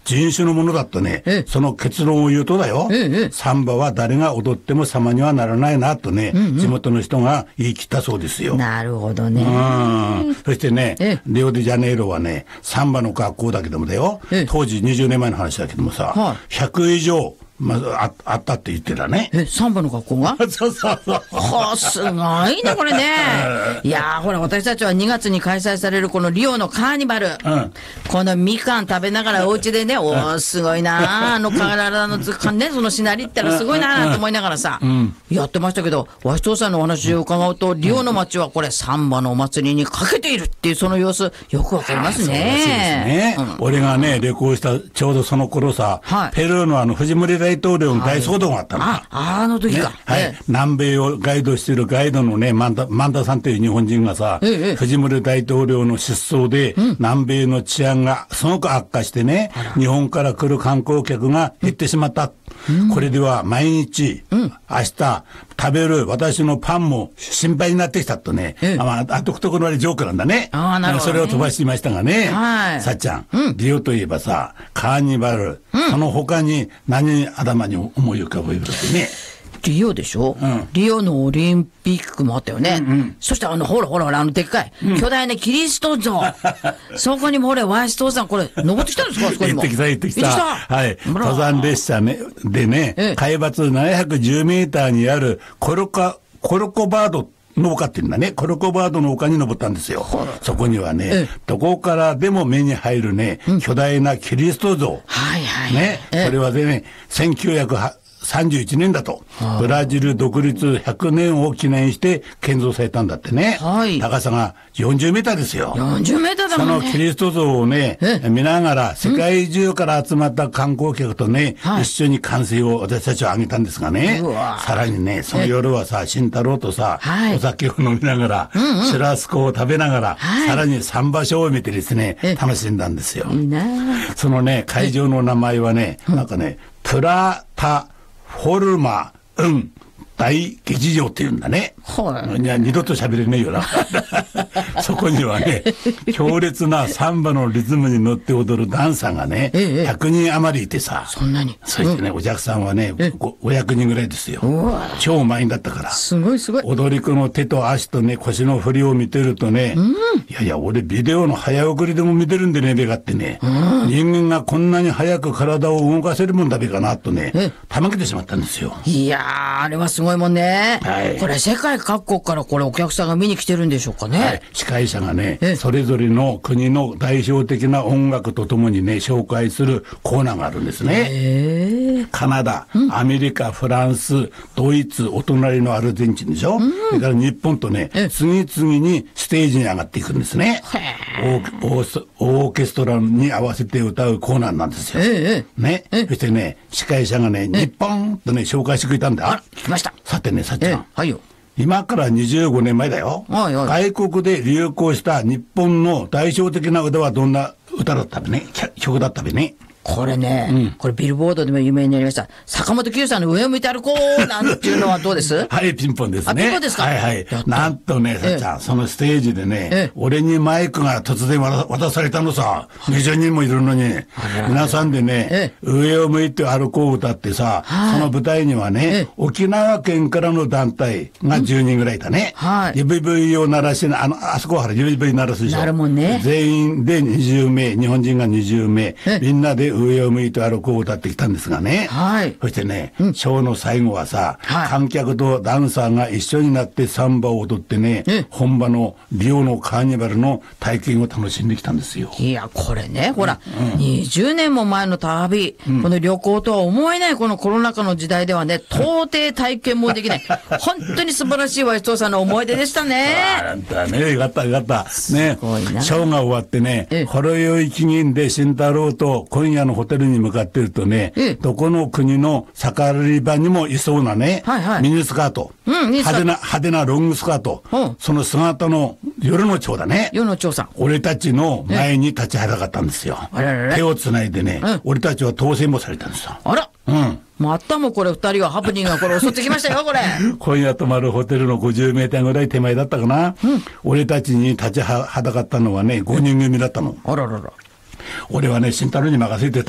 人種のものだとね、その結論を言うとだよ、サンバは誰が踊っても様にはならないなとね、地元の人が言い切ったそうですよ。 なるほどね。 そしてね、リオデジャネイロはね、サンバの学校だけどもだよ、当時20年前の話だけどもさ、100以上あったって言ってたね。 サンバの学校がそうそうそう。 すごいね、これね。いやー、ほら、私たちは2月に開催されるこのリオのカーニバル。このみかん食べながらお家でね、おー、すごいなー、体の図鑑ね、そのしなりったらすごいなーと思いながらさ、やってましたけど、わしとさんのお話を伺うと、リオの街はこれ、サンバのお祭りにかけているっていうその様子、よくわかりますね。 そうらしいですね。俺がね、旅行したちょうどその頃さ、ペルーの藤森大統領の大騒動があったの。 あの時か。 南米をガイドしてるガイドのね、万田さんという日本人がさ、藤森大統領の失踪で、南米の治安がすごく悪化してね、日本から来る観光客が減ってしまった。これでは毎日、明日食べる私のパンも心配になってきたとね、独特のジョークなんだね。それを飛ばしていましたがね、さっちゃん、リオといえばさ、カーニバル、その他に何頭に思い浮かべるってね。 リオでしょ、リオのオリンピックもあったよね。そしてほら、でっかい、巨大なキリスト像。そこにもわしとさん、これ、登ってきたんですか、あそこにも。 行ってきた。はい。登山列車ね、でね、海抜710メーターにあるコルコバードの丘っていうんだね。コルコバードの丘に登ったんですよ。そこにはね、どこからでも目に入るね、巨大なキリスト像。ね。それはね、1931年だと、ブラジル独立100年を記念して建造されたんだってね。高さが40メーターですよ。 40メーターだもんね。 そのキリスト像をね、見ながら世界中から集まった観光客とね、一緒に歓声を私たちは挙げたんですがね。さらにね、その夜はさ、慎太郎とさ、お酒を飲みながら、シュラスコを食べながら、さらにサンバショーを見てですね、楽しんだんですよ。そのね、会場の名前はね、なんかね、プラタフォルマ大劇場って言うんだね。二度と喋れねえよな。そこにはね、強烈なサンバのリズムに乗って踊るダンサーがね、100人余りいてさ。 そんなに。 そしてね、お客さんはね、500人ぐらいですよ。超満員だったから。 すごいすごい。 踊り子の手と足とね、腰の振りを見てるとね、いや、俺ビデオの早送りでも見てるんでねべかってね、人間がこんなに早く体を動かせるもんだべかなとね、たまげてしまったんですよ。 いやー、あれはすごいもんね。これ世界各国からこれお客さんが見に来てるんでしょうかね。 司会者がね、それぞれの国の代表的な音楽とともにね、紹介するコーナーがあるんですね。カナダ、アメリカ、フランス、ドイツ、お隣のアルゼンチンでしょ。それから日本とね、次々にステージに上がっていくんですね。オーケストラに合わせて歌うコーナーなんですよ。ね。そしてね、司会者がね、日本とね、紹介してくれたんだ。 聞きました。 さてね、さっちゃん。今から25年前だよ。外国で流行した日本の代表的な歌はどんな歌だったべね、曲だったべね。 これね、これビルボードでも有名になりました。坂本九さんの上を向いて歩こうなんていうのはどうです？ はい、ピンポンですね。 ピンポンですか？ なんとね、さっちゃん、そのステージでね、俺にマイクが突然渡されたのさ。20人もいるのに。皆さんでね、上を向いて歩こう歌ってさ、その舞台にはね、沖縄県からの団体が10人ぐらいだね。指笛を鳴らし、あそこは指笛鳴らすでしょ。 なるもんね。 全員で20名、日本人が20名、みんなで上を向いて歩こう歌ってきたんですがね。そしてね、ショーの最後はさ、観客とダンサーが一緒になってサンバを踊ってね、本場のリオのカーニバルの体験を楽しんできたんですよ。 いや、これね、ほら、20年も前の旅、この旅行とは思えないこのコロナ禍の時代ではね、到底体験もできない。本当に素晴らしいわしとさんの思い出でしたね。 よかったよかった。ね、ショーが終わってね、ほろ酔い気銀で慎太郎と今夜のホテルに向かってるとね、どこの国の盛り場にもいそうなね、ミニスカート、派手なロングスカート、その姿の夜の蝶だね。 夜の蝶さん。 俺たちの前に立ちはだかったんですよ。手をつないでね、俺たちは当選もされたんですよ。またもこれ二人はハプニングがこれ襲ってきましたよ、これ。 今夜泊まるホテルの50メーターぐらい手前だったかな。俺たちに立ちはだかったのはね、5人組だったの。俺はね、慎太郎に任せてた。